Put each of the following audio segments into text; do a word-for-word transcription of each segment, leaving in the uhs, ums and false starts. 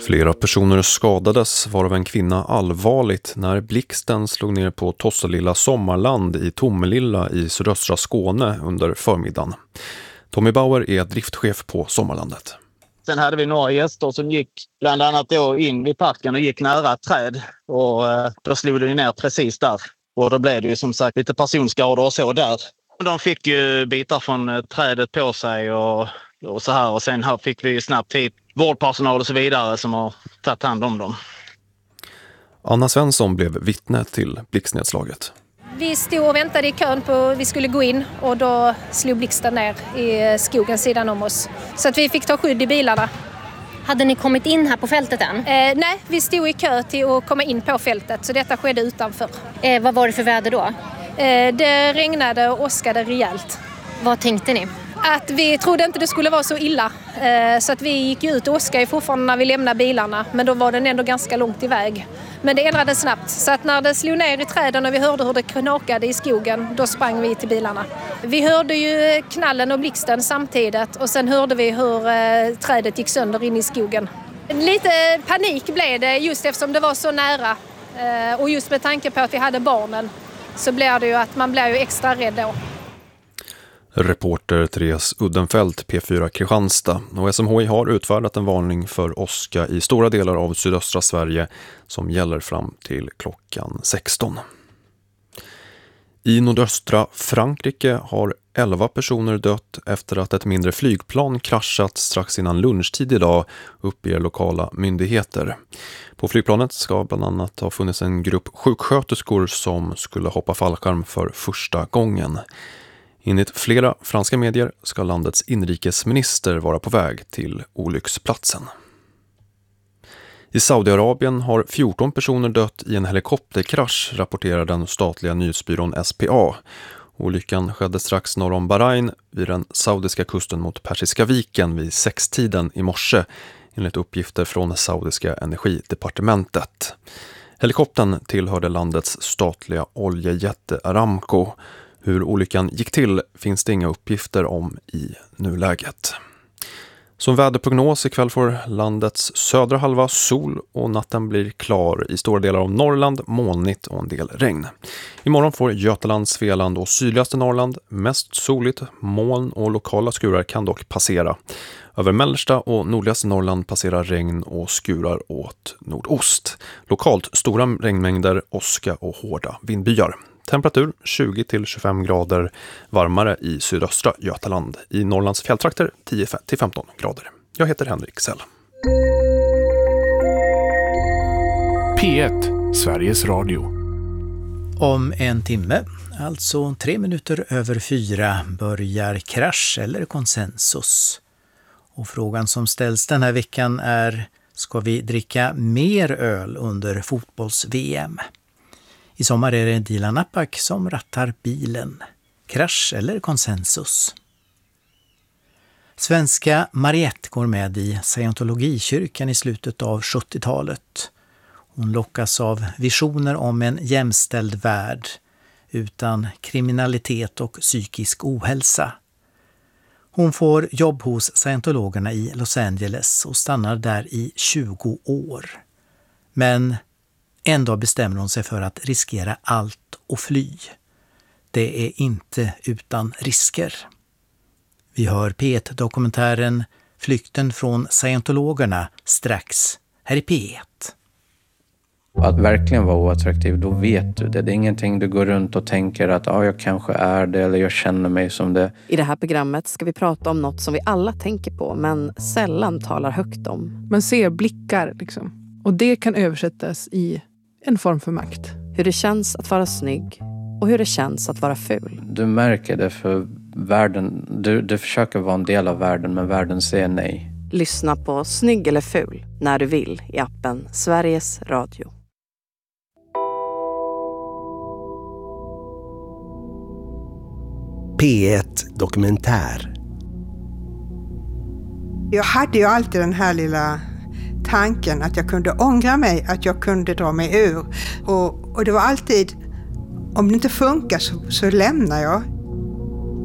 Flera personer skadades, varav en kvinna allvarligt när blixten slog ner på Tosselilla sommarland i Tomelilla i sydöstra Skåne under förmiddagen. Tommy Bauer är driftchef på sommarlandet. Sen hade vi några gäster som gick bland annat då in i parken och gick nära ett träd. Och då slog det ner precis där. Och då blev det ju som sagt lite personskador och så där. De fick ju bitar från trädet på sig och, och så här. Och sen här fick vi snabbt hit vårdpersonal och så vidare som har tagit hand om dem. Anna Svensson blev vittne till blixtnedslaget. Vi stod och väntade i kön på att vi skulle gå in och då slog blixten ner i skogen sidan om oss. Så att vi fick ta skydd i bilarna. Hade ni kommit in här på fältet än? Eh, nej, vi stod i kö till att komma in på fältet så detta skedde utanför. Eh, vad var det för väder då? Eh, det regnade och åskade rejält. Vad tänkte ni? Att vi trodde inte det skulle vara så illa. Eh, så att vi gick ut och åskade fortfarande när vi lämnade bilarna. Men då var den ändå ganska långt iväg. Men det ändrade snabbt. Så att när det slog ner i träden och vi hörde hur det knakade i skogen, då sprang vi till bilarna. Vi hörde ju knallen och blixten samtidigt och sen hörde vi hur eh, trädet gick sönder in i skogen. Lite panik blev det just eftersom det var så nära. Eh, och just med tanke på att vi hade barnen så blev det ju att man blev ju extra rädd då. Reporter Therese Uddenfelt, P fyra Kristianstad, och S M H I har utfärdat en varning för åska i stora delar av sydöstra Sverige som gäller fram till klockan sexton. I nordöstra Frankrike har elva personer dött efter att ett mindre flygplan kraschat strax innan lunchtid idag, uppger lokala myndigheter. På flygplanet ska bland annat ha funnits en grupp sjuksköterskor som skulle hoppa fallskärm för första gången. Enligt flera franska medier ska landets inrikesminister vara på väg till olycksplatsen. I Saudiarabien har fjorton personer dött i en helikopterkrasch, rapporterar den statliga nyhetsbyrån S P A. Olyckan skedde strax norr om Bahrain vid den saudiska kusten mot Persiska viken vid sextiden i morse, enligt uppgifter från saudiska energidepartementet. Helikoptern tillhörde landets statliga oljejätte Aramco. Hur olyckan gick till finns det inga uppgifter om i nuläget. Som väderprognos ikväll får landets södra halva sol och natten blir klar i stora delar av Norrland, molnigt och en del regn. Imorgon får Götaland, Svealand och sydligaste Norrland mest soligt, moln och lokala skurar kan dock passera. Över mellersta och nordligaste Norrland passerar regn och skurar åt nordost. Lokalt stora regnmängder, åska och hårda vindbyar. Temperatur tjugo till tjugofem grader, varmare i sydöstra Götaland. I Norrlands fjälltrakter tio till femton grader. Jag heter Henrik Sell. P ett, Sveriges Radio. Om en timme, alltså tre minuter över fyra, börjar Krasch eller konsensus. Och frågan som ställs den här veckan är: ska vi dricka mer öl under fotbolls-V M? I sommar är det Dilan Apak som rattar bilen. Krasch eller konsensus? Svenska Mariette går med i scientologikyrkan i slutet av sjuttiotalet. Hon lockas av visioner om en jämställd värld utan kriminalitet och psykisk ohälsa. Hon får jobb hos scientologerna i Los Angeles och stannar där i tjugo år. Men en dag bestämmer hon sig för att riskera allt och fly. Det är inte utan risker. Vi hör P ett-dokumentären Flykten från scientologerna strax här i P ett. Att verkligen vara oattraktiv, då vet du det. Det är ingenting du går runt och tänker att ah, jag kanske är det eller jag känner mig som det. I det här programmet ska vi prata om något som vi alla tänker på men sällan talar högt om. Man ser blickar liksom. Och det kan översättas i en form för makt. Hur det känns att vara snygg och hur det känns att vara ful. Du märker det för världen. Du, du försöker vara en del av världen men världen säger nej. Lyssna på Snygg eller ful när du vill i appen Sveriges Radio. P ett Dokumentär. Jag hade ju alltid den här lilla tanken att jag kunde ångra mig, att jag kunde dra mig ur. Och, och det var alltid, om det inte funkar så, så lämnar jag.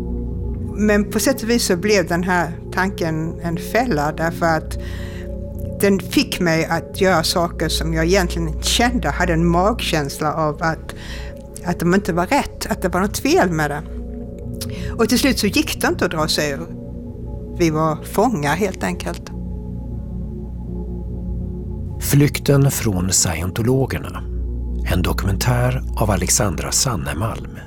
Men på sätt och vis så blev den här tanken en fälla, därför att Den fick mig att göra saker som jag egentligen kände, hade en magkänsla av att, att de inte var rätt, att det var något fel med det. Och till slut så gick det inte att dra sig ur. Vi var fångar helt enkelt. Flykten från scientologerna. En dokumentär av Alexandra Sannemalm.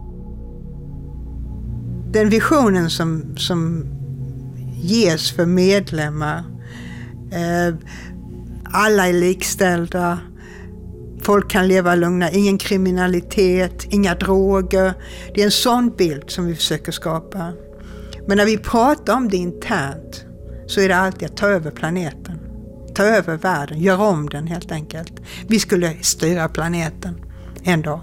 Den visionen som, som ges för medlemmar. Eh, alla är likställda. Folk kan leva lugna. Ingen kriminalitet, inga droger. Det är en sån bild som vi försöker skapa. Men när vi pratar om det internt så är det alltid att ta över planeten. Ta över världen, göra om den helt enkelt. Vi skulle styra planeten en dag.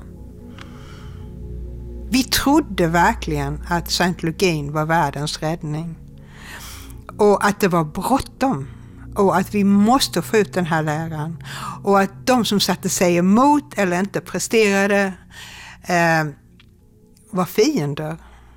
Vi trodde verkligen att scientologin var världens räddning. Och att det var bråttom. Och att vi måste få ut den här läran. Och att de som satte sig emot eller inte presterade eh, var fiender.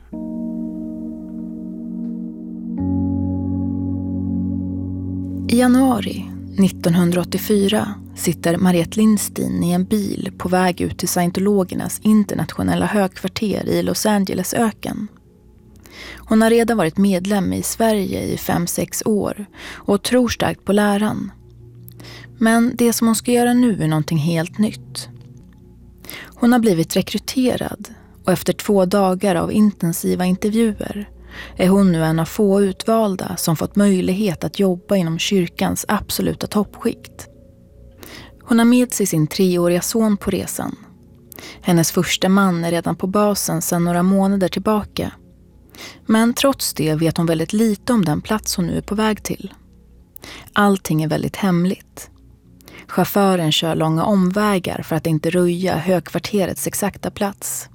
I januari nittonhundraåttiofyra sitter Mariette Lindstein i en bil på väg ut till scientologernas internationella högkvarter i Los Angeles öken. Hon har redan varit medlem i Sverige i fem sex år och tror starkt på läran. Men det som hon ska göra nu är någonting helt nytt. Hon har blivit rekryterad och efter två dagar av intensiva intervjuer är hon nu en av få utvalda som fått möjlighet att jobba inom kyrkans absoluta toppskikt. Hon har med sig sin treåriga son på resan. Hennes första man är redan på basen sedan några månader tillbaka. Men trots det vet hon väldigt lite om den plats hon nu är på väg till. Allting är väldigt hemligt. Chauffören kör långa omvägar för att inte röja högkvarterets exakta plats.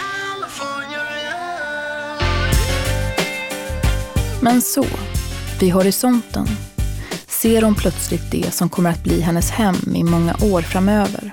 Men så, vid horisonten, ser hon plötsligt det som kommer att bli hennes hem i många år framöver.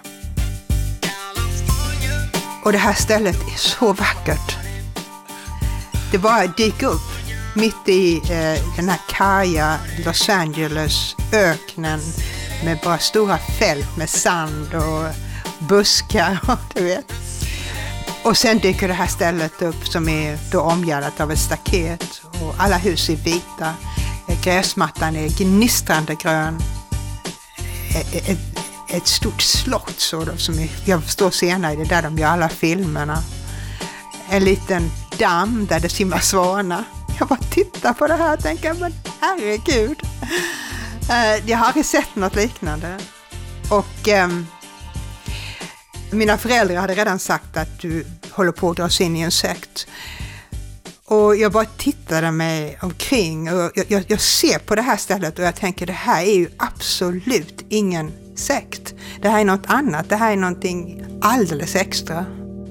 Och det här stället är så vackert. Det bara dyker upp mitt i eh, den här karga Los Angeles öknen med bara stora fält med sand och buskar och du vet. Och sen dyker det här stället upp som är då omgärdat av ett staket och alla hus är vita. Gräsmattan är gnistrande grön. Ett, ett, ett stort slott så då, som är, jag förstår senare, det är där de gör alla filmerna. En liten damm där det simmar svanar. Jag bara tittar på det här och tänker, men herregud. Jag har aldrig sett något liknande. Och um, mina föräldrar hade redan sagt att du håller på att dras in i en sekt. Och jag bara tittade mig omkring och jag, jag, jag ser på det här stället och jag tänker, det här är ju absolut ingen sekt. Det här är något annat, det här är någonting alldeles extra.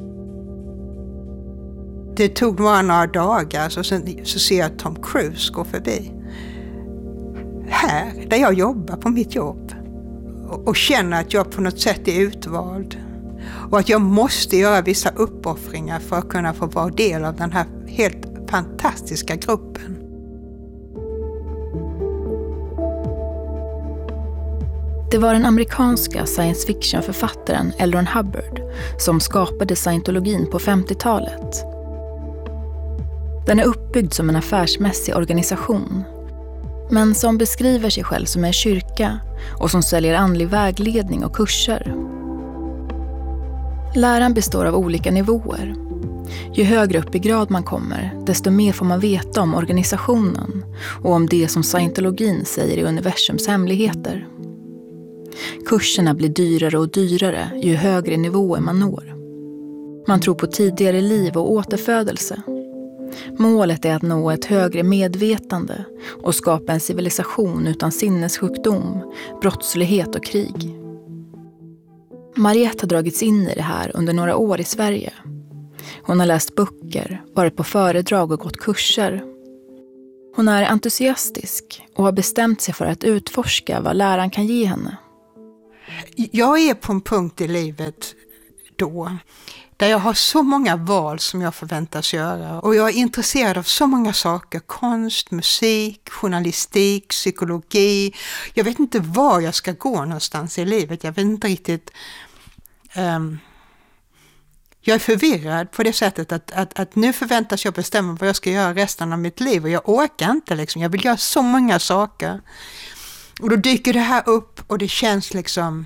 Det tog bara några dagar så, sen, så ser jag Tom Cruise gå förbi. Här, där jag jobbar på mitt jobb. Och, och känner att jag på något sätt är utvald. Och att jag måste göra vissa uppoffringar för att kunna få vara del av den här helt fantastiska gruppen. Det var den amerikanska science fiction-författaren L. Ron Hubbard som skapade scientologin på femtiotalet. Den är uppbyggd som en affärsmässig organisation, men som beskriver sig själv som en kyrka och som säljer andlig vägledning och kurser. Läran består av olika nivåer. Ju högre upp i grad man kommer, desto mer får man veta om organisationen och om det som scientologin säger är universums hemligheter. Kurserna blir dyrare och dyrare ju högre nivåer man når. Man tror på tidigare liv och återfödelse. Målet är att nå ett högre medvetande och skapa en civilisation utan sinnessjukdom, brottslighet och krig. Mariette har dragits in i det här under några år i Sverige. Hon har läst böcker, varit på föredrag och gått kurser. Hon är entusiastisk och har bestämt sig för att utforska vad läran kan ge henne. Jag är på en punkt i livet då Där jag har så många val som jag förväntas göra. Och jag är intresserad av så många saker. Konst, musik, journalistik, psykologi. Jag vet inte var jag ska gå någonstans i livet. Jag vet inte riktigt... Um, jag är förvirrad på det sättet att, att, att nu förväntas jag bestämma vad jag ska göra resten av mitt liv. Och jag orkar inte liksom. Jag vill göra så många saker. Och då dyker det här upp och det känns liksom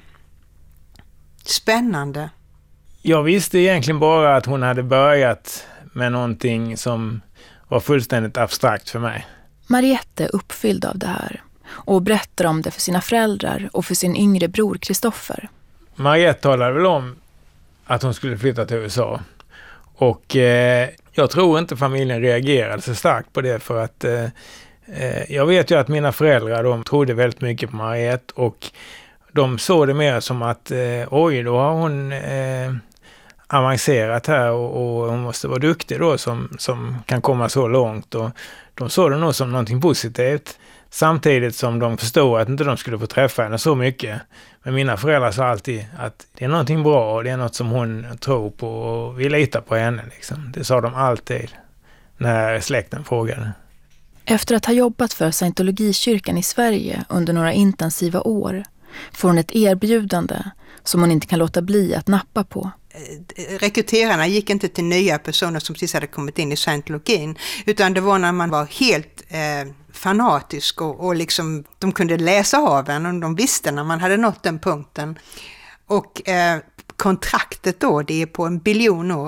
spännande. Jag visste egentligen bara att hon hade börjat med någonting som var fullständigt abstrakt för mig. Mariette är uppfylld av det här och berättar om det för sina föräldrar och för sin yngre bror Kristoffer. Mariette talade väl om att hon skulle flytta till U S A. Och eh, jag tror inte familjen reagerade så starkt på det, för att eh, jag vet ju att mina föräldrar, de trodde väldigt mycket på Mariette och de såg det mer som att eh, oj, då har hon eh, avancerat här och, och hon måste vara duktig då som, som kan komma så långt, och de såg det nog som någonting positivt, samtidigt som de förstod att inte de skulle få träffa henne så mycket. Men mina föräldrar sa alltid att det är någonting bra och det är något som hon tror på och vi litar på henne liksom. Det sa de alltid när släkten frågade. Efter att ha jobbat för Scientologikyrkan i Sverige under några intensiva år får hon ett erbjudande som hon inte kan låta bli att nappa på. Rekryterarna gick inte till nya personer som precis hade kommit in i scientologin, utan det var när man var helt eh, fanatisk och, och liksom, de kunde läsa av en och de visste när man hade nått den punkten. Och eh, kontraktet då, det är på en biljon år.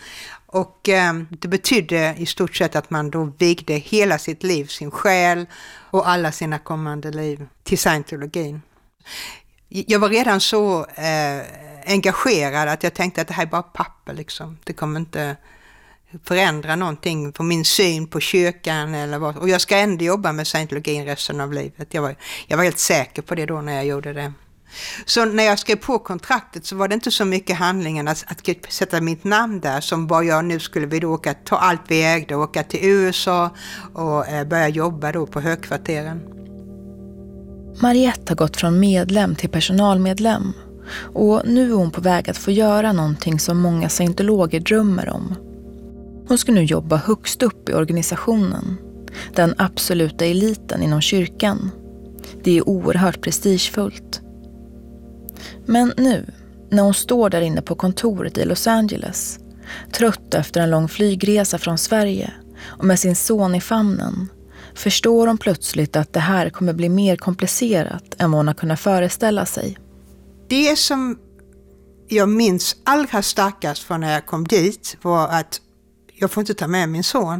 Och eh, det betydde i stort sett att man då vigde hela sitt liv, sin själ och alla sina kommande liv till scientologin. Jag var redan så eh, engagerad att jag tänkte att det här är bara papper liksom. Det kommer inte förändra någonting på min syn på kyrkan eller vad. Och jag ska ändå jobba med scientologin resten av livet. Jag var, jag var helt säker på det då när jag gjorde det. Så när jag skrev på kontraktet så var det inte så mycket handlingen att, att sätta mitt namn där som bara jag nu skulle vi då åka, ta allt vi ägde och åka till U S A och eh, börja jobba då på högkvarteren. Mariette har gått från medlem till personalmedlem och nu är hon på väg att få göra någonting som många scientologer drömmer om. Hon ska nu jobba högst upp i organisationen, den absoluta eliten inom kyrkan. Det är oerhört prestigefullt. Men nu, när hon står där inne på kontoret i Los Angeles, trött efter en lång flygresa från Sverige och med sin son i famnen, förstår hon plötsligt att det här kommer bli mer komplicerat än vad hon har kunnat föreställa sig. Det som jag minns allra starkast från när jag kom dit var att jag får inte ta med min son.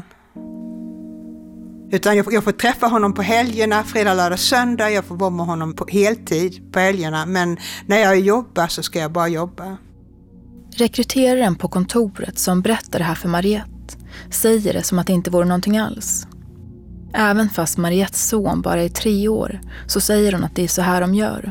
Utan jag får, jag får träffa honom på helgerna, fredag, lördag, söndag. Jag får vara med honom på heltid på helgerna. Men när jag jobbar så ska jag bara jobba. Rekryteraren på kontoret som berättar det här för Mariette säger det som att det inte vore någonting alls. Även fast Mariettes son bara är tre år så säger hon att det är så här de gör.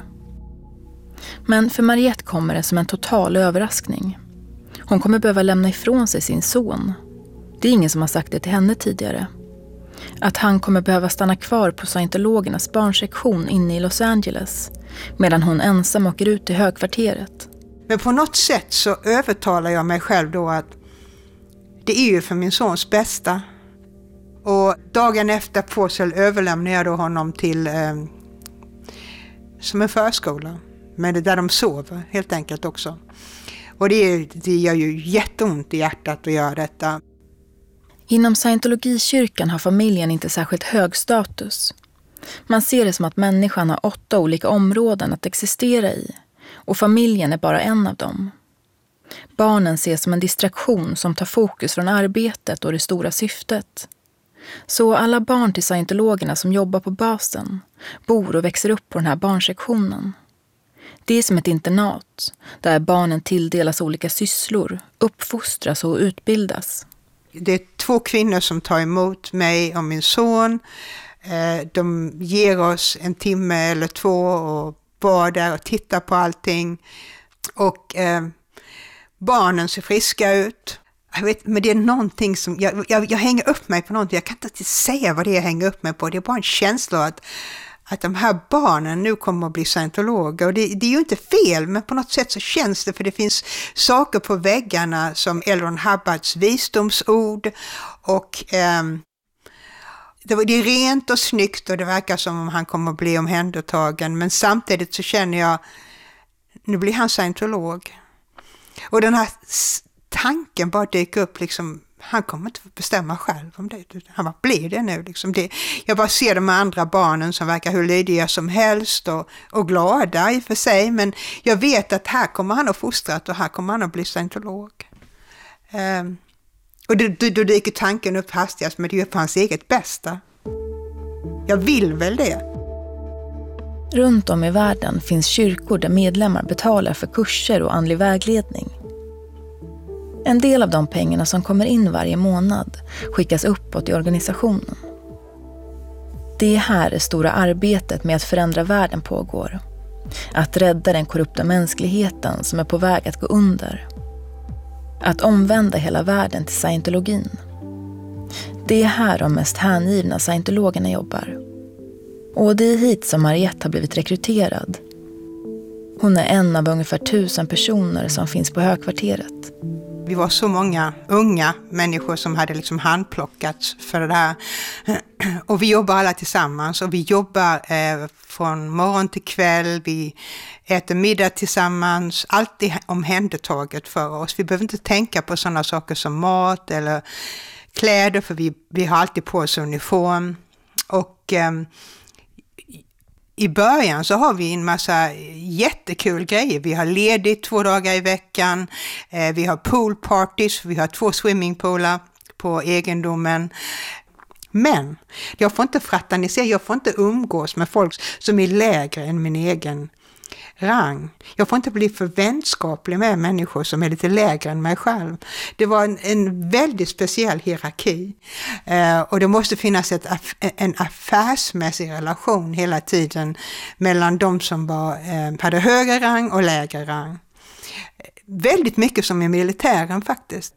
Men för Mariette kommer det som en total överraskning. Hon kommer behöva lämna ifrån sig sin son. Det är ingen som har sagt det till henne tidigare. Att han kommer behöva stanna kvar på scientologernas barnsektion inne i Los Angeles medan hon ensam åker ut till högkvarteret. Men på något sätt så övertalar jag mig själv då att det är ju för min sons bästa. Och dagen efter på så överlämnar jag då honom till eh, som en förskola. Men det där de sover helt enkelt också. Och det, är, det gör ju jätteont i hjärtat att göra detta. Inom Scientologikyrkan har familjen inte särskilt hög status. Man ser det som att människan har åtta olika områden att existera i. Och familjen är bara en av dem. Barnen ses som en distraktion som tar fokus från arbetet och det stora syftet. Så alla barn till scientologerna som jobbar på basen bor och växer upp på den här barnsektionen. Det är som ett internat där barnen tilldelas olika sysslor, uppfostras och utbildas. Det är två kvinnor som tar emot mig och min son. De ger oss en timme eller två och var där och tittar på allting. Och eh, barnen ser friska ut. Jag vet, men det är någonting som, jag, jag, jag hänger upp mig på någonting. Jag kan inte säga vad det är jag hänger upp mig på. Det är bara en känsla att, att de här barnen nu kommer att bli scientologer. Och det, det är ju inte fel, men på något sätt så känns det, för det finns saker på väggarna som L. Ron Hubbards visdomsord, och eh, det, det är rent och snyggt och det verkar som om han kommer att bli omhändertagen, men samtidigt så känner jag, nu blir han scientolog. Och den här tanken bara dyker upp liksom, han kommer inte få bestämma själv om det. Han bara, blir det nu liksom det. Jag bara ser de andra barnen som verkar hur lydiga som helst och, och glada i för sig. Men jag vet att här kommer han att fostrat och här kommer han att bli scientolog. Um, och då, då, då dyker tanken upp hastigast, men det är ju för hans eget bästa. Jag vill väl det. Runt om i världen finns kyrkor där medlemmar betalar för kurser och andlig vägledning. En del av de pengarna som kommer in varje månad skickas uppåt i organisationen. Det är här det stora arbetet med att förändra världen pågår. Att rädda den korrupta mänskligheten som är på väg att gå under. Att omvända hela världen till scientologin. Det är här de mest hängivna scientologerna jobbar. Och det är hit som Mariette har blivit rekryterad. Hon är en av ungefär tusen personer som finns på högkvarteret. Vi var så många unga människor som hade liksom handplockats för det där. Och vi jobbar alla tillsammans. Och vi jobbar eh, från morgon till kväll. Vi äter middag tillsammans. Alltid omhändertaget för oss. Vi behöver inte tänka på sådana saker som mat eller kläder. För vi, vi har alltid på oss uniform. Och eh, i början så har vi en massa jättekul grejer. Vi har ledigt två dagar i veckan. Eh, vi har poolparties. Vi har två swimmingpoolar på egendomen. Men jag får inte fraternisera. Jag får inte umgås med folk som är lägre än min egen rang. Jag får inte bli för vänskaplig med människor som är lite lägre än mig själv. Det var en, en väldigt speciell hierarki. Eh, och det måste finnas ett, en affärsmässig relation hela tiden mellan de som var, eh, hade högre rang och lägre rang. Väldigt mycket som i militären faktiskt.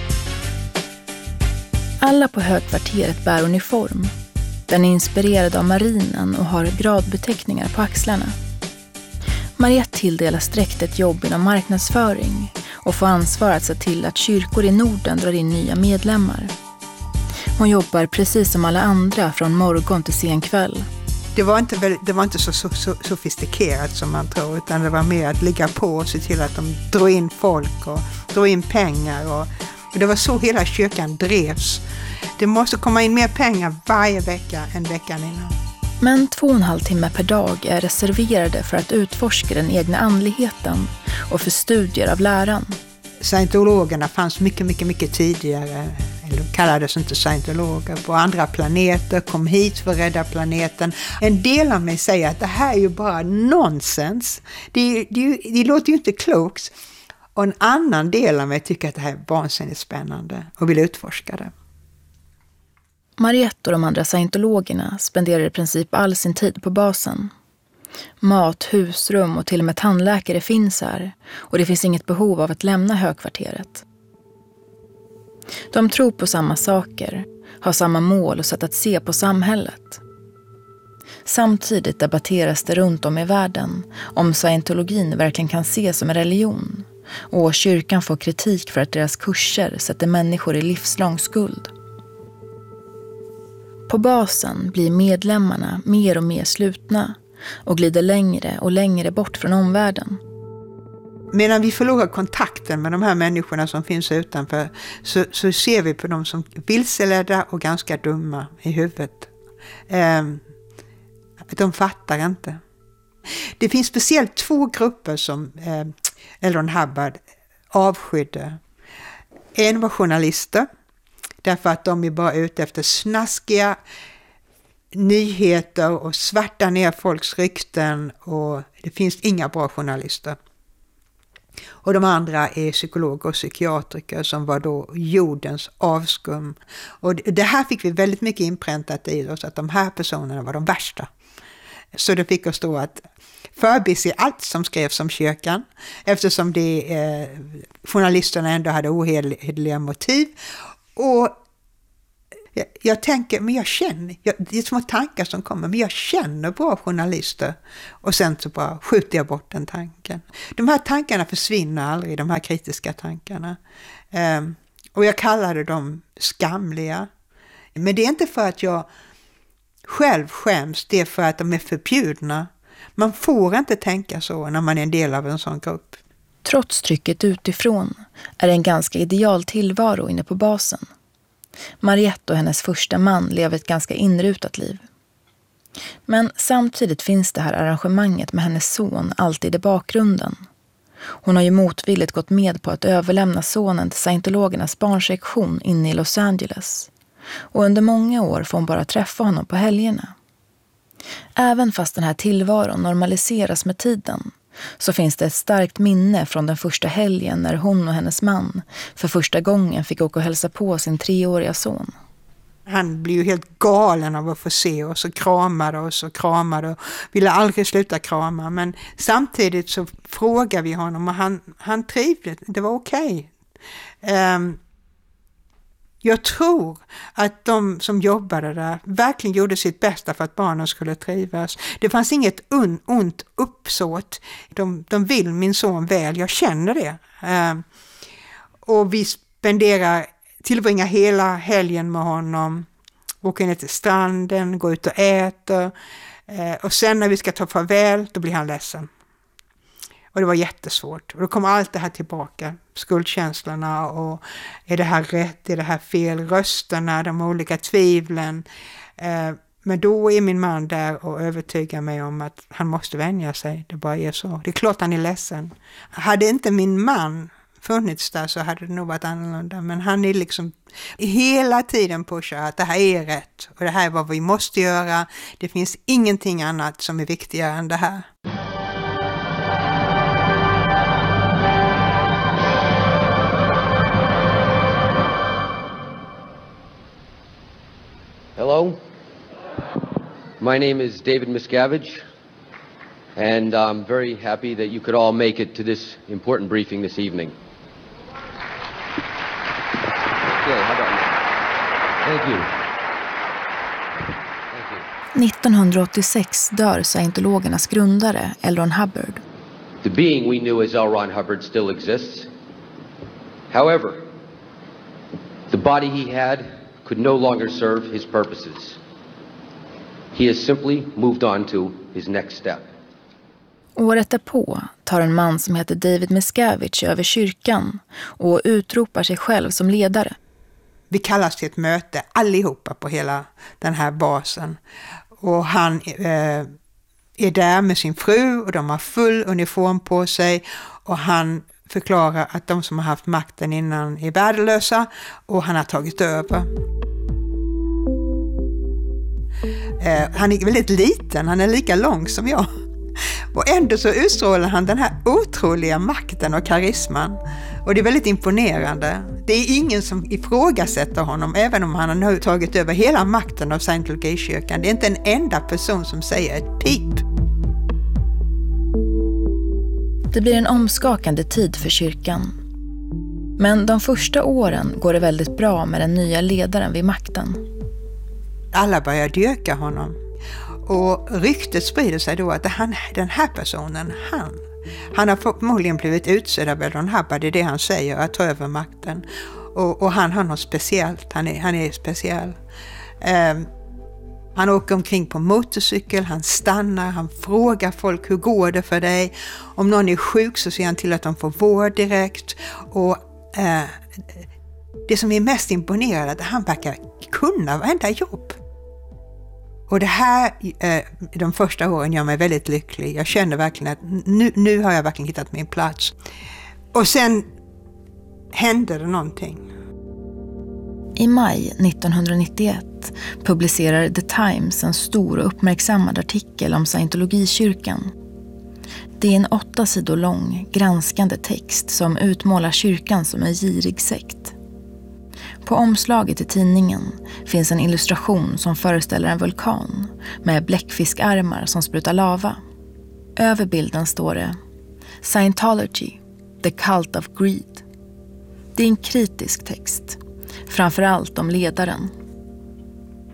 Alla på högkvarteret bär uniform. Den är inspirerad av marinen och har gradbeteckningar på axlarna. Mariette tilldelas direkt ett jobb inom marknadsföring och får ansvar att se till att kyrkor i Norden drar in nya medlemmar. Hon jobbar precis som alla andra från morgon till sen kväll. Det var inte, väl, det var inte så, så, så sofistikerat som man tror, utan det var mer att ligga på och se till att de drog in folk och drog in pengar. Och, och det var så hela kyrkan drevs. Det måste komma in mer pengar varje vecka än veckan innan. Men två och en halv timme per dag är reserverade för att utforska den egna andligheten och för studier av läran. Scientologerna fanns mycket, mycket, mycket tidigare. De kallades inte scientologer. På andra planeter, kom hit för att rädda planeten. En del av mig säger att det här är ju bara nonsens. Det, det, det låter ju inte klokt. Och en annan del av mig tycker att det här är vansinnigt spännande och vill utforska det. Mariette och de andra scientologerna spenderar i princip all sin tid på basen. Mat, husrum och till och med tandläkare finns här och det finns inget behov av att lämna högkvarteret. De tror på samma saker, har samma mål och sätt att se på samhället. Samtidigt debatteras det runt om i världen om scientologin verkligen kan ses som en religion och kyrkan får kritik för att deras kurser sätter människor i livslång skuld. På basen blir medlemmarna mer och mer slutna och glider längre och längre bort från omvärlden. Medan vi förlorar kontakten med de här människorna som finns utanför så, så ser vi på dem som vilseledda och ganska dumma i huvudet. Eh, de fattar inte. Det finns speciellt två grupper som eh, L. Ron Hubbard avskydde. En var journalister. Därför att de är bara ute efter snaskiga nyheter och svarta ner folks rykten och det finns inga bra journalister. Och de andra är psykologer och psykiatriker som var då jordens avskum. Och det här fick vi väldigt mycket inpräntat i oss, att de här personerna var de värsta. Så det fick oss då att förbise allt som skrevs om kyrkan eftersom det, eh, journalisterna ändå hade ohederliga motiv. Och Jag, jag tänker, men jag känner, jag, det är små tankar som kommer, men jag känner bra journalister. Och sen så bara skjuter jag bort den tanken. De här tankarna försvinner aldrig, de här kritiska tankarna. Um, och jag kallade dem skamliga. Men det är inte för att jag själv skäms, det är för att de är förbjudna. Man får inte tänka så när man är en del av en sån grupp. Trots trycket utifrån är det en ganska ideal tillvaro inne på basen. Mariette och hennes första man lever ett ganska inrutat liv. Men samtidigt finns det här arrangemanget med hennes son alltid i bakgrunden. Hon har ju motvilligt gått med på att överlämna sonen till scientologernas barnsektion inne i Los Angeles. Och under många år får hon bara träffa honom på helgerna. Även fast den här tillvaron normaliseras med tiden så finns det ett starkt minne från den första helgen när hon och hennes man för första gången fick åka och hälsa på sin treåriga son. Han blev ju helt galen av att få se oss och kramade oss och kramade och ville aldrig sluta krama. Men samtidigt så frågade vi honom och han, han trivdes, det var okej. Okay. Um, jag tror att de som jobbade där verkligen gjorde sitt bästa för att barnen skulle trivas. Det fanns inget un, ont uppsåt. De, de vill min son väl, jag känner det. Um, och vi spenderar, tillbringar hela helgen med honom. Åker ner till stranden, går ut och äter. Uh, och sen när vi ska ta farväl, då blir han ledsen. Och det var jättesvårt. Och då kommer allt det här tillbaka. Skuldkänslorna och är det här rätt, är det här fel? Rösterna, de olika tvivlen. Eh, men då är min man där och övertygar mig om att han måste vänja sig. Det bara är så. Det är klart han är ledsen. Hade inte min man funnits där så hade det nog varit annorlunda. Men han är liksom hela tiden pushar att det här är rätt. Och det här är vad vi måste göra. Det finns ingenting annat som är viktigare än det här. Hello, my name is David Miscavige, and I'm very happy that you could all make it to this important briefing this evening. Okay, how about you? Thank you. Thank you. nittonhundraåttiosex dör scientologernas grundare L. Ron Hubbard. The being we knew as L. Ron Hubbard still exists. However, the body he had could no longer serve his purposes. He has simply moved on to his next step. Året därpå tar en man som heter David Miscavige över kyrkan och utropar sig själv som ledare. Vi kallas till ett möte allihopa på hela den här basen. Och han eh, är där med sin fru och de har full uniform på sig. Och han förklarar att de som har haft makten innan är värdelösa och han har tagit över. Eh, han är väldigt liten, han är lika lång som jag. Och ändå så utstrålar han den här otroliga makten och karisman. Och det är väldigt imponerande. Det är ingen som ifrågasätter honom, även om han har nu tagit över hela makten av Scientologikyrkan. Det är inte en enda person som säger ett pip. Det blir en omskakande tid för kyrkan. Men de första åren går det väldigt bra med den nya ledaren vid makten. Alla börjar dyrka honom. Och ryktet sprider sig då att han, den här personen, han, han har förmodligen blivit utsedd av L. Ron Hubbard, det är det han säger, att ta över makten. Och, och han har något speciellt, han är, han är speciell. Um, han åker omkring på motorcykel, han stannar, han frågar folk hur går det för dig. Om någon är sjuk så ser han till att de får vård direkt. Och uh, det som är mest imponerande är att han verkar kunna varenda jobb. Och det här, eh, de första åren gör mig väldigt lycklig. Jag känner verkligen att nu, nu har jag verkligen hittat min plats. Och sen hände det någonting. I maj nittonhundranittioett publicerar The Times en stor och uppmärksammad artikel om Scientologikyrkan. Det är en åtta sidor lång, granskande text som utmålar kyrkan som en girig sekt. På omslaget i tidningen finns en illustration som föreställer en vulkan med bläckfiskarmar som sprutar lava. Över bilden står det Scientology, the cult of greed. Det är en kritisk text, framförallt om ledaren.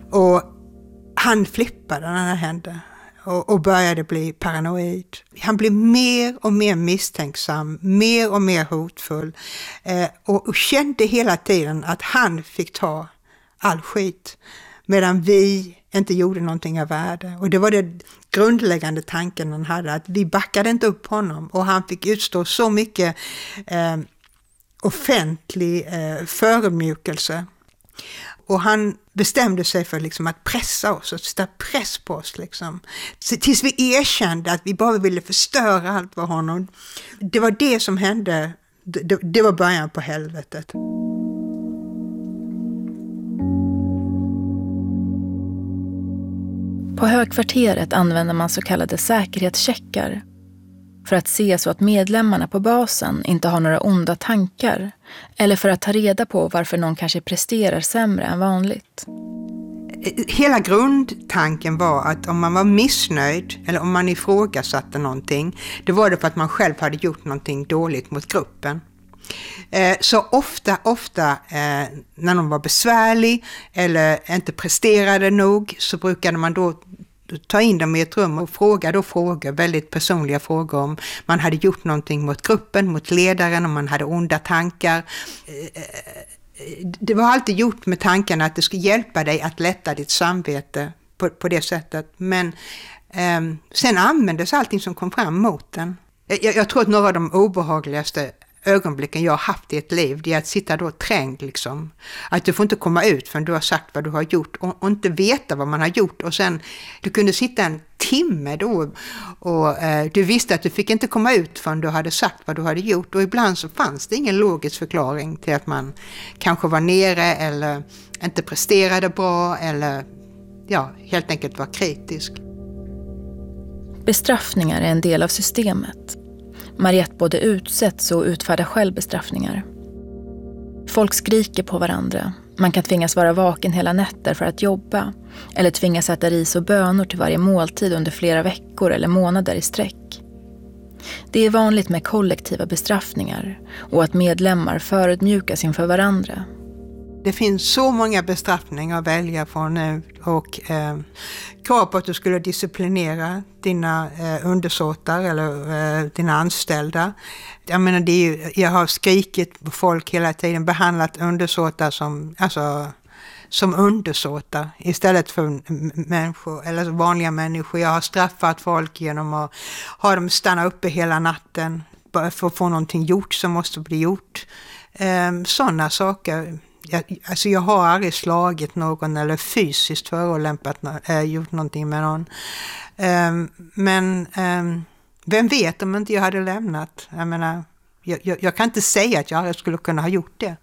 Och han flippade när det hände och, och började bli paranoid. Han blev mer och mer misstänksam, mer och mer hotfull eh, och, och kände hela tiden att han fick ta all skit medan vi inte gjorde någonting av värde. Och det var det grundläggande tanken han hade, att vi backade inte upp honom och han fick utstå så mycket eh, offentlig eh, förödmjukelse. Och han bestämde sig för liksom att pressa oss, att sätta press på oss. Liksom. Så tills vi erkände att vi bara ville förstöra allt för honom. Det var det som hände, det, det var början på helvetet. På högkvarteret använder man så kallade säkerhetscheckar för att se så att medlemmarna på basen inte har några onda tankar eller för att ta reda på varför någon kanske presterar sämre än vanligt. Hela grundtanken var att om man var missnöjd eller om man ifrågasatte någonting, det var det för att man själv hade gjort någonting dåligt mot gruppen. Så ofta, ofta när någon var besvärlig eller inte presterade nog så brukade man då ta in dem i ett rum och fråga då frågor, väldigt personliga frågor om man hade gjort någonting mot gruppen, mot ledaren, om man hade onda tankar. Det var alltid gjort med tanken att det skulle hjälpa dig att lätta ditt samvete på, på det sättet. Men eh, sen användes allting som kom fram mot den. Jag, jag tror att några av de obehagligaste ögonblicken jag har haft i ett liv, det är att sitta då trängd liksom. Att du får inte komma ut förrän du har sagt vad du har gjort och, och inte veta vad man har gjort. Och sen, du kunde sitta en timme då och eh, du visste att du fick inte komma ut förrän du hade sagt vad du hade gjort. Och ibland så fanns det ingen logisk förklaring till att man kanske var nere eller inte presterade bra eller ja, helt enkelt var kritisk. Bestraffningar är en del av systemet. Mariette både utsätts och utfärdar självbestraffningar. Folk skriker på varandra. Man kan tvingas vara vaken hela nätter för att jobba. Eller tvingas äta ris och bönor till varje måltid under flera veckor eller månader i sträck. Det är vanligt med kollektiva bestraffningar och att medlemmar förödmjukas inför varandra. Det finns så många bestraffningar att välja från nu och eh, krav på att du skulle disciplinera dina eh, undersåtar eller eh, dina anställda. Jag menar, det är ju, jag har skrikit på folk hela tiden, behandlat undersåtar som, alltså, som undersåtar istället för människor, eller vanliga människor. Jag har straffat folk genom att ha dem stanna uppe hela natten bara för att få någonting gjort som måste bli gjort. Eh, sådana saker. Jag, alltså jag har aldrig slagit någon eller fysiskt förolämpat, äh, gjort någonting med någon. Um, men um, vem vet om inte jag hade lämnat? Jag menar, jag, jag, jag kan inte säga att jag skulle kunna ha gjort det.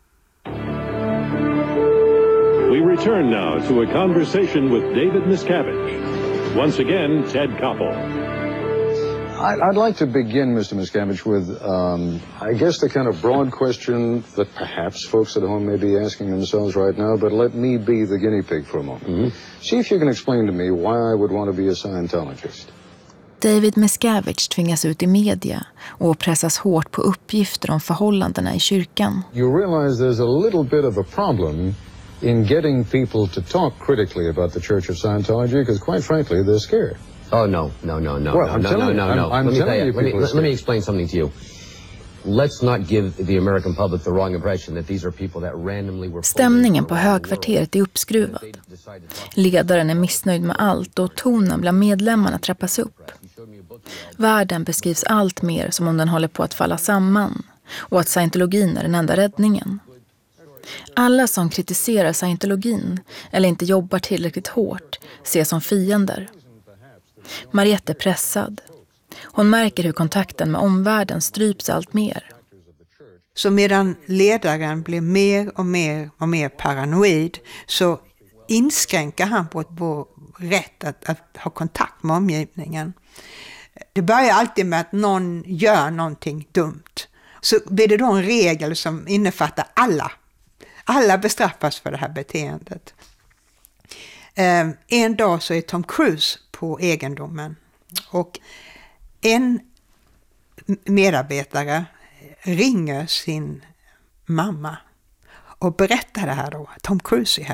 We return now to a conversation with David Miscavige. Once again, Ted Koppel. I'd like to begin, Mister Miscavige, with, um, I guess, the kind of broad question that perhaps folks at home may be asking themselves right now, but let me be the guinea pig for a moment. Mm-hmm. See if you can explain to me why I would want to be a Scientologist. David Miscavige tvingas ut i media och pressas hårt på uppgifter om förhållandena i kyrkan. You realize there's a little bit of a problem in getting people to talk critically about the Church of Scientology, because quite frankly, they're scared. Oh, no, no, no, no, well, no, I'm no, telling no, you, no, no. I'm, I'm let me telling you, you let me, let, let me explain something to you. Let's not give the American public the wrong impression that these are people that randomly were... Stämningen på högkvarteret är uppskruvad. Ledaren är missnöjd med allt och tonen bland medlemmarna trappas upp. Världen beskrivs allt mer som om den håller på att falla samman och att scientologin är den enda räddningen. Alla som kritiserar scientologin eller inte jobbar tillräckligt hårt ses som fiender. Mariette är pressad. Hon märker hur kontakten med omvärlden stryps allt mer. Så medan ledaren blir mer och mer och mer paranoid så inskränker han på vår rätt att, att ha kontakt med omgivningen. Det börjar alltid med att någon gör någonting dumt. Så blir det då en regel som innefattar alla. Alla bestraffas för det här beteendet. Eh, en dag så är Tom Cruise på egendomen och en medarbetare ringer sin mamma och berättar det här då. Tom Cruise är här.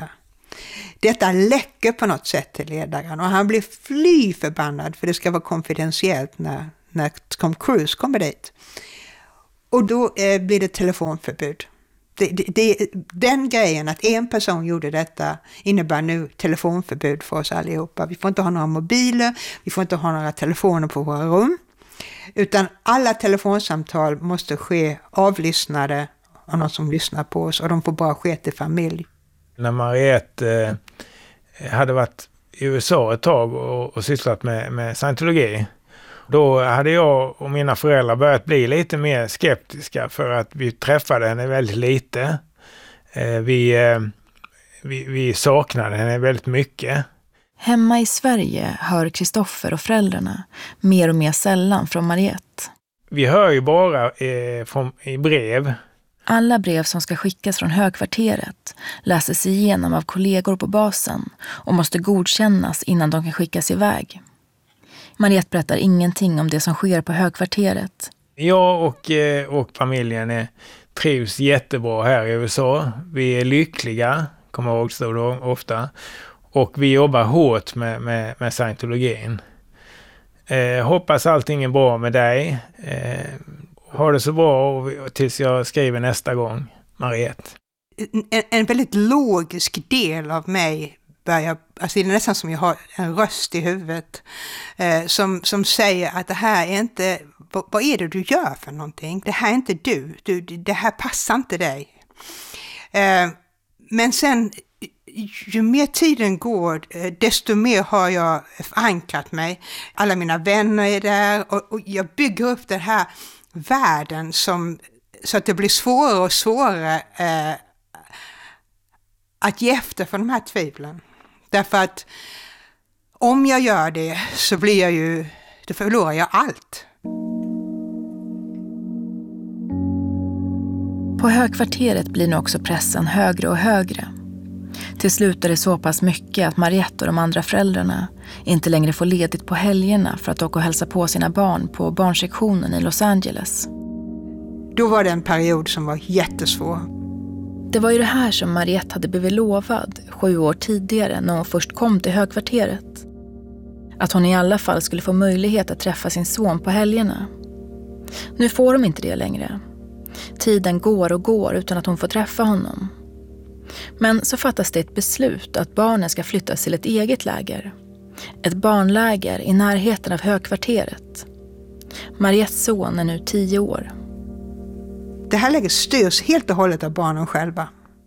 Detta läcker på något sätt till ledaren och han blir fly förbannad för det ska vara konfidentiellt när, när Tom Cruise kommer dit. Och då eh, blir det telefonförbud. Det, det, det, den grejen att en person gjorde detta innebär nu telefonförbud för oss allihopa. Vi får inte ha några mobiler, vi får inte ha några telefoner på våra rum. Utan alla telefonsamtal måste ske avlyssnade av någon som lyssnar på oss och de får bara ske till familj. När Mariette eh, hade varit i U S A ett tag och, och sysslat med, med scientologi, då hade jag och mina föräldrar börjat bli lite mer skeptiska för att vi träffade henne väldigt lite. Eh, vi, eh, vi, vi saknade henne väldigt mycket. Hemma i Sverige hör Kristoffer och föräldrarna mer och mer sällan från Mariette. Vi hör ju bara eh, från, i brev. Alla brev som ska skickas från högkvarteret läses igenom av kollegor på basen och måste godkännas innan de kan skickas iväg. Mariette berättar ingenting om det som sker på högkvarteret. Jag och, och familjen är, trivs jättebra här i U S A. Vi är lyckliga, kommer jag ihåg så då, ofta. Och vi jobbar hårt med, med, med scientologin. Eh, hoppas allting är bra med dig. Eh, ha det så bra och, tills jag skriver nästa gång, Mariette. En, en väldigt logisk del av mig börjar, alltså det är nästan som jag har en röst i huvudet eh, som, som säger att det här är inte, vad, vad är det du gör för någonting? Det här är inte du, du det här passar inte dig. Eh, men sen ju mer tiden går, desto mer har jag förankrat mig. Alla mina vänner är där och, och jag bygger upp den här världen som, så att det blir svårare och svårare eh, att ge efter för de här tvivlen. Därför att om jag gör det så blir jag ju, då förlorar jag allt. På högkvarteret blir nu också pressen högre och högre. Till slut är det så pass mycket att Mariette och de andra föräldrarna inte längre får ledigt på helgerna för att åka och hälsa på sina barn på barnsektionen i Los Angeles. Då var det en period som var jättesvår. Det var ju det här som Mariette hade blivit lovad sju år tidigare när hon först kom till högkvarteret. Att hon i alla fall skulle få möjlighet att träffa sin son på helgerna. Nu får de inte det längre. Tiden går och går utan att hon får träffa honom. Men så fattas det ett beslut att barnen ska flyttas till ett eget läger. Ett barnläger i närheten av högkvarteret. Mariettes son är nu tio år. Det här läget styrs helt och hållet av barnen själva.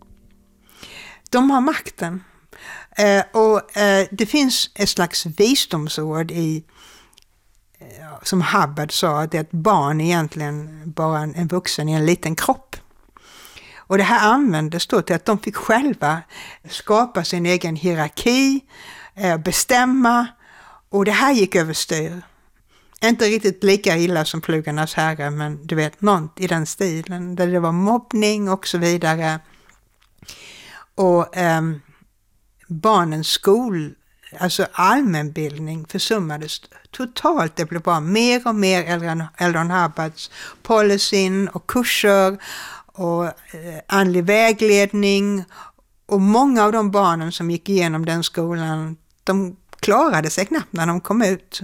De har makten. Eh, och eh, det finns ett slags visdomsord i, eh, som Hubbard sa, att ett barn egentligen bara en, en vuxen i en liten kropp. Och det här användes då till att de fick själva skapa sin egen hierarki, eh, bestämma, och det här gick överstyr. Inte riktigt lika illa som Pluggarnas herre, men du vet, något i den stilen där det var mobbning och så vidare. Och eh, barnens skol, alltså allmänbildning, försummades totalt. Det blev bara mer och mer L. Ron Hubbards policyn och kurser och eh, andlig vägledning. Och många av de barnen som gick igenom den skolan, de klarade sig knappt när de kom ut.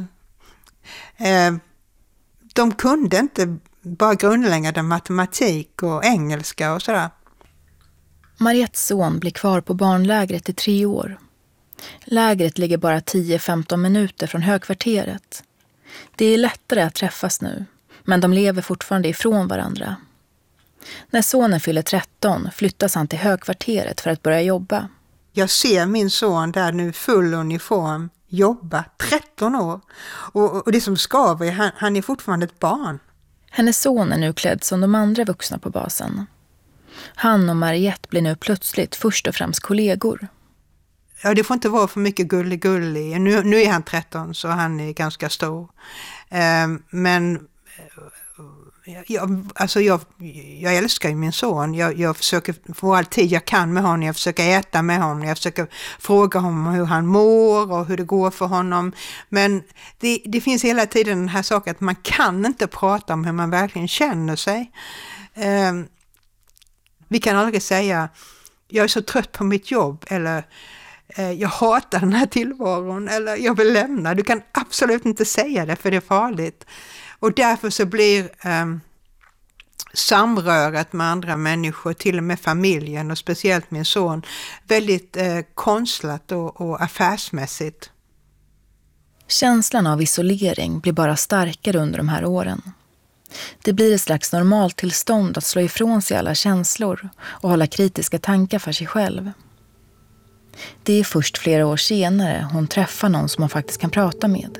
Eh, de kunde inte bara grundläggande matematik och engelska och sådär. Mariettes son blir kvar på barnlägret i tre år. Lägret ligger bara tio till femton minuter från högkvarteret. Det är lättare att träffas nu, men de lever fortfarande ifrån varandra. När sonen fyller tretton flyttas han till högkvarteret för att börja jobba. Jag ser min son där nu full uniform jobba, tretton år. Och, och det som skaver är han, han är fortfarande ett barn. Hennes son är nu klädd som de andra vuxna på basen. Han och Mariette blir nu plötsligt först och främst kollegor. Ja, det får inte vara för mycket gullig-gullig. Nu, nu är han tretton så han är ganska stor. Um, men jag, alltså jag, jag älskar ju min son. Jag, jag försöker få all tid jag kan med honom. Jag försöker äta med honom. Jag försöker fråga honom hur han mår och hur det går för honom. Men det, det finns hela tiden den här saken att man kan inte prata om hur man verkligen känner sig. Um, vi kan aldrig säga jag är så trött på mitt jobb eller eh, jag hatar den här tillvaron eller jag vill lämna. Du kan absolut inte säga det för det är farligt. Och därför så blir eh, samröret med andra människor, till och med familjen och speciellt min son, väldigt eh, konstlat och, och affärsmässigt. Känslan av isolering blir bara starkare under de här åren. Det blir ett slags normaltillstånd att slå ifrån sig alla känslor och hålla kritiska tankar för sig själv. Det är först flera år senare hon träffar någon som hon faktiskt kan prata med.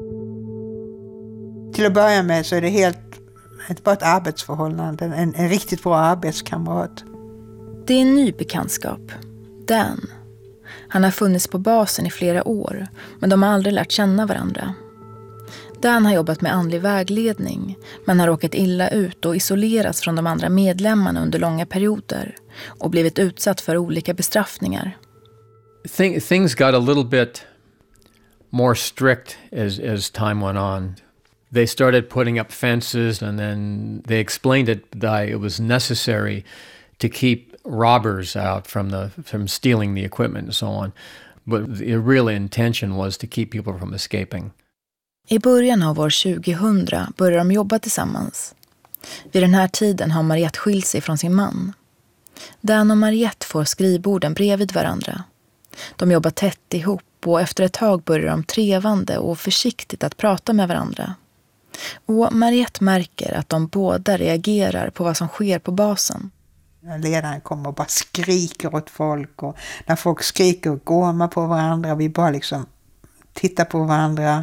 Till att börja med så är det helt inte bara ett arbetsförhållande, en, en riktigt bra arbetskamrat. Det är en ny bekantskap, Dan. Han har funnits på basen i flera år, men de har aldrig lärt känna varandra. Dan har jobbat med andlig vägledning, men har råkat illa ut och isolerats från de andra medlemmarna under långa perioder och blivit utsatt för olika bestraffningar. Thing, things got a little bit more strict as, as time went on. They started putting up fences, and then they explained it that it was necessary to keep robbers out from the from stealing the equipment and so on. But the real intention was to keep people from escaping. I början av år tjugohundra börjar de jobba tillsammans. Vid den här tiden har Mariette skilt sig från sin man. Dan och Mariette får skrivborden bredvid varandra. De jobbar tätt ihop och efter ett tag börjar de trevande och försiktigt att prata med varandra. Och Mariette märker att de båda reagerar på vad som sker på basen. Ledaren kommer och bara skriker åt folk, och när folk skriker och gormar på varandra, vi bara liksom tittar på varandra.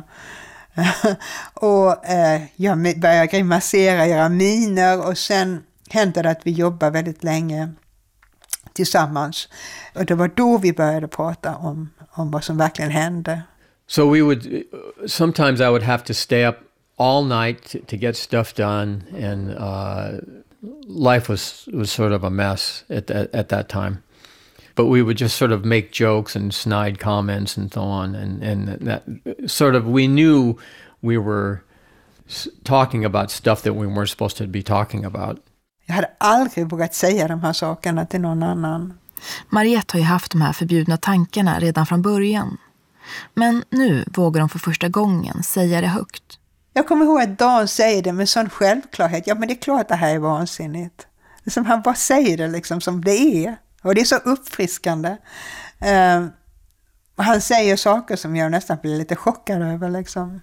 och eh, jag börjar grimasera, göra miner, och sen händer det att vi jobbar väldigt länge tillsammans. Och det var då vi började prata om, om vad som verkligen hände. So we would, sometimes I would have to stay up all night to, to get stuff done, and uh, life was, was sort of a mess at, at, at that time. But we would just sort of make jokes and snide comments and so on, and, and that sort of, we knew we were talking about stuff that we weren't supposed to be talking about. Jag hade aldrig vågat säga de här sakerna till någon annan. Mariette har ju haft de här förbjudna tankarna redan från början. Men nu vågar de för första gången säga det högt. Jag kommer ihåg att Dan säger det med sån självklarhet. Ja, men det är klart det här är vansinnigt. Det som han bara säger det liksom som det är. Och det är så uppfriskande. Uh, han säger saker som jag nästan blir lite chockad över liksom.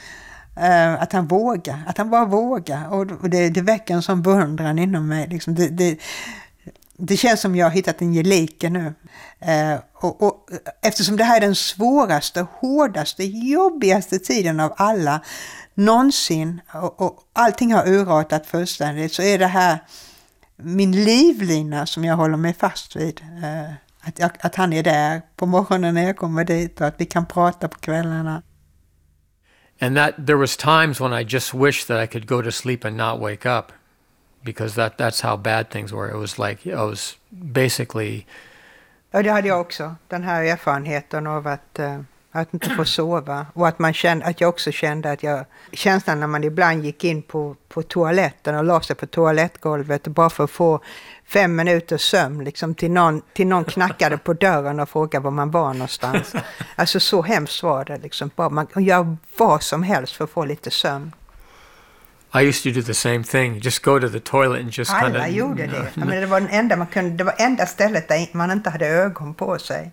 Uh, att han vågar. Att han bara vågar. Och det, det väcker en sån beundran inom mig. Liksom. Det, det, det känns som jag har hittat en gelike nu. Uh, och, och eftersom det här är den svåraste, hårdaste, jobbigaste tiden av alla någonsin, och, och allting har urartat fullständigt, så är det här min livlina som jag håller mig fast vid. Uh, att, jag, att han är där på morgonen när jag kommer dit, och att vi kan prata på kvällarna. And that there was times when I just wished that I could go to sleep and not wake up, because that that's how bad things were. It was like I was basically. Ja, det hade jag också. Den här erfarenheten av att, uh, att inte få sova. Och att, man kände, att jag också kände att jag... Känslan när man ibland gick in på, på toaletten och la sig på toalettgolvet bara för att få fem minuters sömn. Liksom, till, någon, till någon knackade på dörren och frågade var man var någonstans. Alltså så hemskt var det. Liksom. Bara man kan göra vad som helst för att få lite sömn. I used to do the same thing. Just go to the toilet and just kind of... Alla gjorde det. Jag menar, det var den enda man kunde, det var enda stället där man inte hade ögon på sig.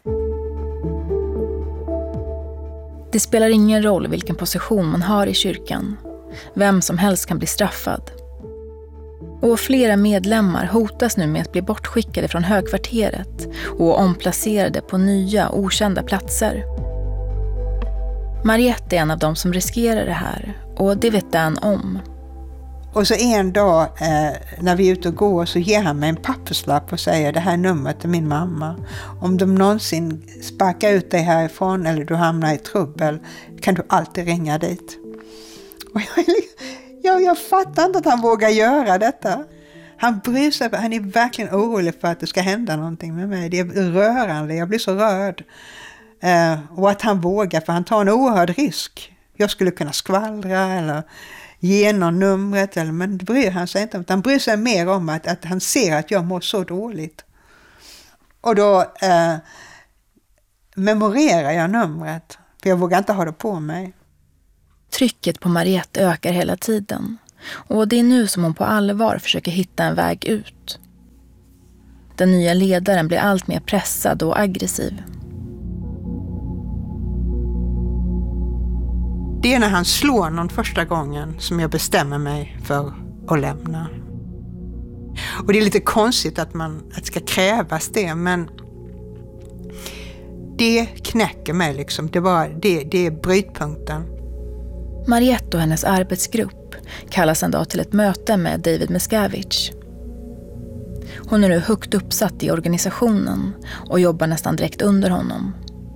Det spelar ingen roll vilken position man har i kyrkan. Vem som helst kan bli straffad. Och flera medlemmar hotas nu med att bli bortskickade från högkvarteret och omplacerade på nya, okända platser. Mariette är en av dem som riskerar det här, och det vet Dan om. Och så en dag eh, när vi är ute och går, så ger han mig en papperslapp och säger det här numret till min mamma. Om de någonsin sparkar ut dig härifrån eller du hamnar i trubbel, kan du alltid ringa dit. Och jag, jag, jag fattar inte att han vågar göra detta. Han bryr sig, han är verkligen orolig för att det ska hända någonting med mig. Det är rörande, jag blir så rörd. Eh, och att han vågar, för han tar en oerhörd risk. Jag skulle kunna skvallra eller ge någon numret, eller, men det bryr han sig inte om. Han bryr sig mer om att, att han ser att jag mår så dåligt. Och då, eh, memorerar jag numret. För jag vågar inte ha det på mig. Trycket på Mariette ökar hela tiden. Och det är nu som hon på allvar försöker hitta en väg ut. Den nya ledaren blir allt mer pressad och aggressiv. Det är när han slår någon första gången som jag bestämmer mig för att lämna. Och det är lite konstigt att man att det ska krävas det, men det knäcker mig liksom. Det, var, det, det är brytpunkten. Mariette och hennes arbetsgrupp kallas en dag till ett möte med David Miscavige. Hon är nu högt uppsatt i organisationen och jobbar nästan direkt under honom.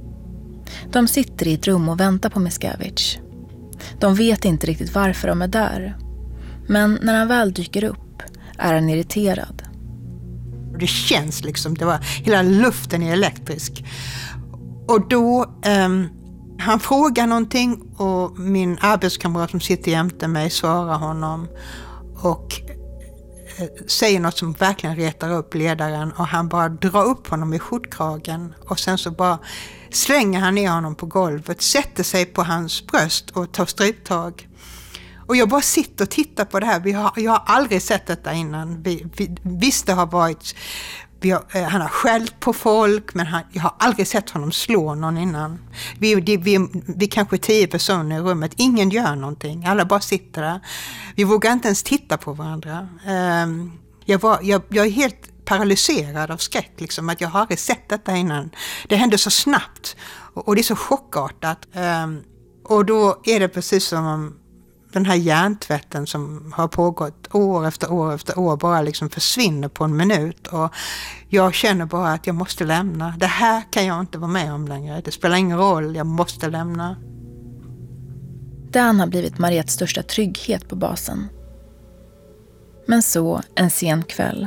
De sitter i ett rum och väntar på Miscavige. De vet inte riktigt varför de är där. Men när han väl dyker upp är han irriterad. Det känns liksom, det var, hela luften är elektrisk. Och då, um, han frågar någonting och min arbetskamrat som sitter jämte mig svarar honom. Och uh, säger något som verkligen retar upp ledaren. Och han bara drar upp honom i skjortkragen. Och sen så bara slänger han ner honom på golvet, sätter sig på hans bröst och tar stryptag. Och jag bara sitter och tittar på det här. Vi har, jag har aldrig sett detta innan. Vi, vi, visst det har varit, vi har, eh, han har skällt på folk, men han, jag har aldrig sett honom slå någon innan. Vi, det, vi, vi kanske är tio personer i rummet. Ingen gör någonting. Alla bara sitter där. Vi vågar inte ens titta på varandra. Eh, jag, var, jag, jag är helt paralyserad av skräck. Liksom, att jag har aldrig sett detta innan. Det hände så snabbt. Och, och det är så chockartat. Eh, och då är det precis som om den här hjärntvätten som har pågått år efter år efter år bara liksom försvinner på en minut. Och jag känner bara att jag måste lämna. Det här kan jag inte vara med om längre. Det spelar ingen roll, jag måste lämna. Dan har blivit Mariettes största trygghet på basen. Men så en sen kväll.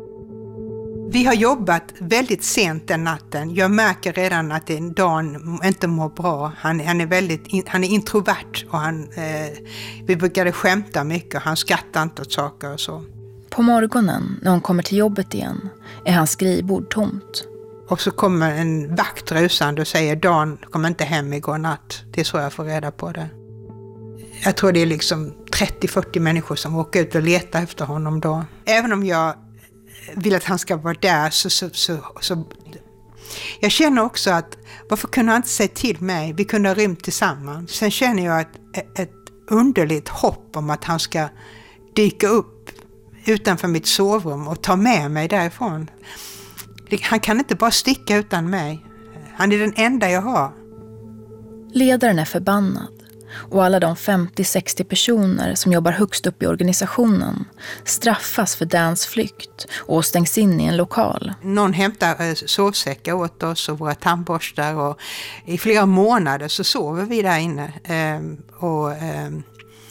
Vi har jobbat väldigt sent den natten. Jag märker redan att Dan inte mår bra. Han, han är väldigt han är introvert och han, eh, vi brukade skämta mycket. Han skrattar inte åt saker och så. På morgonen när hon kommer till jobbet igen är hans skrivbord tomt. Och så kommer en vakt rusande och säger Dan kommer inte hem igår natt. Det är så jag får reda på det. Jag tror det är liksom trettio till fyrtio människor som åker ut och letar efter honom då. Även om jag vill att han ska vara där så, så, så, så jag känner också att varför kunde han inte säga till mig? Vi kunde ha rymt tillsammans. Sen känner jag ett, ett underligt hopp om att han ska dyka upp utanför mitt sovrum och ta med mig därifrån. Han kan inte bara sticka utan mig. Han är den enda jag har. Ledaren är förbannad. Och alla de femtio till sextio personer som jobbar högst upp i organisationen straffas för Dans flykt och stängs in i en lokal. Någon hämtar sovsäckar åt oss och våra tandborstar och i flera månader så sover vi där inne. Ehm, och ehm,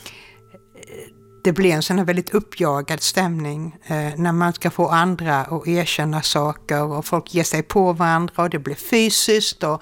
det blir en sån här väldigt uppjagad stämning eh, när man ska få andra att erkänna saker och folk ger sig på varandra och det blir fysiskt och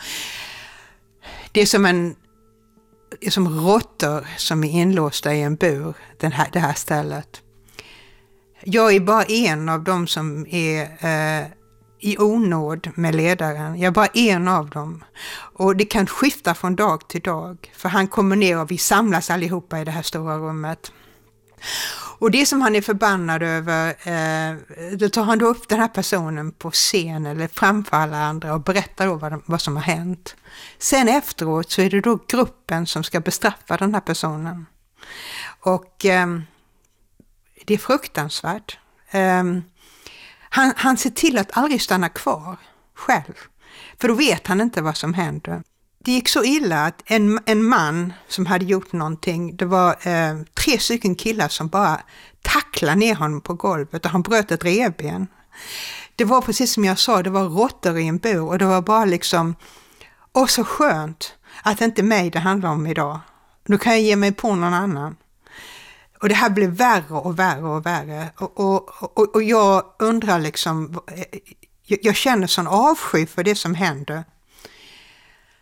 det är som en är som råttor som är inlåsta i en bur, den här, det här stället. Jag är bara en av dem som är eh, i onåd med ledaren. Jag är bara en av dem. Och det kan skifta från dag till dag. För han kommer ner och vi samlas allihopa i det här stora rummet. Och det som han är förbannad över, eh, då tar han då upp den här personen på scen eller framför alla andra och berättar då vad, de, vad som har hänt. Sen efteråt så är det då gruppen som ska bestraffa den här personen. Och eh, det är fruktansvärt. Eh, han, han ser till att aldrig stanna kvar själv. För då vet han inte vad som händer. Det gick så illa att en, en man som hade gjort någonting, det var eh, tre stycken killar som bara tacklade ner honom på golvet och han bröt ett revben. Det var precis som jag sa, det var råttor i en bur och det var bara liksom, åh så skönt att det inte är mig det handlar om idag. Nu kan jag ge mig på någon annan. Och det här blev värre och värre och värre. Och, och, och, och jag undrar liksom, jag, jag känner sån avsky för det som händer.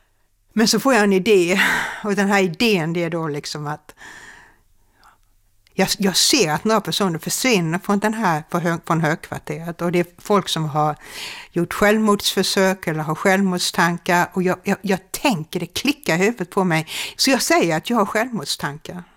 Men så får jag en idé och den här idén det är då liksom att Jag, jag ser att några personer försvinner från, den här, från högkvarteret, och det är folk som har gjort självmordsförsök eller har självmordstankar, och jag, jag, jag tänker, det klickar i huvudet på mig, så jag säger att jag har självmordstankar.